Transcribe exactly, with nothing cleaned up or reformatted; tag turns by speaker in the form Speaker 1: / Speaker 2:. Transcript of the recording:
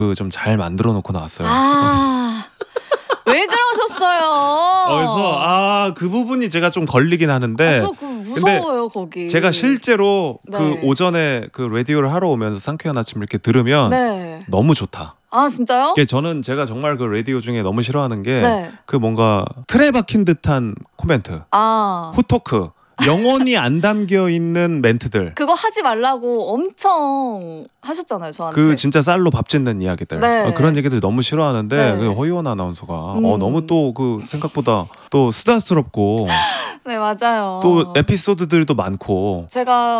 Speaker 1: 그 좀 잘 만들어 놓고 나왔어요.
Speaker 2: 아, 왜 그러셨어요?
Speaker 1: 그래서 아, 그 부분이 제가 좀 걸리긴 하는데.
Speaker 2: 아, 저 그 무서워요 거기.
Speaker 1: 제가 실제로
Speaker 2: 네.
Speaker 1: 그 오전에 그 라디오를 하러 오면서 상쾌한 아침 이렇게 들으면
Speaker 2: 네.
Speaker 1: 너무 좋다.
Speaker 2: 아, 진짜요?
Speaker 1: 이게 저는 제가 정말 그 라디오 중에 너무 싫어하는 게
Speaker 2: 네.
Speaker 1: 그 뭔가 틀에 박힌 듯한 코멘트,
Speaker 2: 아,
Speaker 1: 후토크, 영혼이 안 담겨 있는 멘트들.
Speaker 2: 그거 하지 말라고 엄청 하셨잖아요 저한테.
Speaker 1: 그 진짜 쌀로 밥 짓는 이야기들.
Speaker 2: 네.
Speaker 1: 어, 그런 얘기들 너무 싫어하는데
Speaker 2: 네.
Speaker 1: 그 허이원 아나운서가
Speaker 2: 음.
Speaker 1: 어, 너무 또 그 생각보다 또 수다스럽고
Speaker 2: 네, 맞아요.
Speaker 1: 또 에피소드들도 많고
Speaker 2: 제가